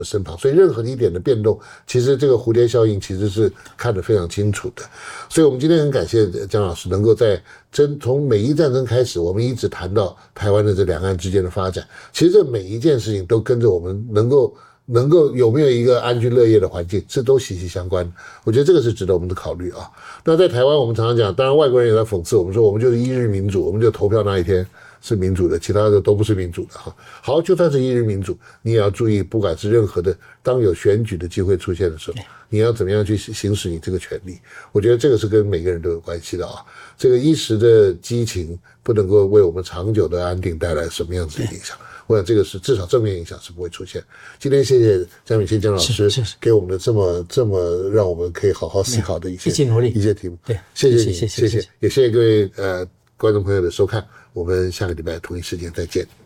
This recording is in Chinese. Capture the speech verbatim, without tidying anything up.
身旁，所以任何一点的变动，其实这个蝴蝶效应其实是看得非常清楚的。所以我们今天很感谢江老师能够在真从美伊战争开始，我们一直谈到台湾的这两岸之间的发展，其实这每一件事情都跟着我们能够能够有没有一个安居乐业的环境，这都息息相关。我觉得这个是值得我们的考虑啊。那在台湾，我们常常讲，当然外国人也在讽刺我们说，我们就是一日民主，我们就投票那一天是民主的，其他的都不是民主的哈。好，就算是一日民主，你也要注意，不管是任何的，当有选举的机会出现的时候，你要怎么样去行使你这个权利？我觉得这个是跟每个人都有关系的啊。这个一时的激情不能够为我们长久的安定带来什么样子的影响？我想这个是至少正面影响是不会出现。今天谢谢江敏先江老师给我们的这么这么让我们可以好好思考的一些一起努力一些题目。 对， 谢谢你， 谢谢谢谢， 也谢谢各位呃观众朋友的收看。我们下个礼拜同一时间再见。